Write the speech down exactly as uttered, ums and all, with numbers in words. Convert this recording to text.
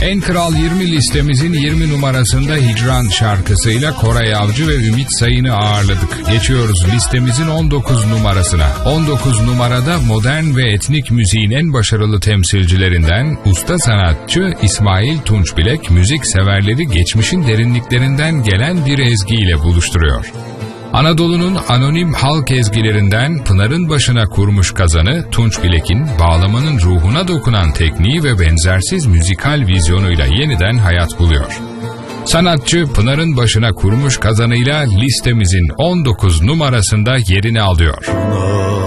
En Kral yirmi listemizin yirmi numarasında Hicran şarkısıyla Koray Avcı ve Ümit Sayın'ı ağırladık. Geçiyoruz listemizin on dokuz numarasına. on dokuz numarada modern ve etnik müziğin en başarılı temsilcilerinden usta sanatçı İsmail Tunçbilek, müzik severleri geçmişin derinliklerinden gelen bir ezgiyle buluşturuyor. Anadolu'nun anonim halk ezgilerinden Pınar'ın başına kurmuş kazanı, Tunçbilek'in bağlamanın ruhuna dokunan tekniği ve benzersiz müzikal vizyonuyla yeniden hayat buluyor. Sanatçı Pınar'ın başına kurmuş kazanıyla listemizin on dokuz numarasında yerini alıyor.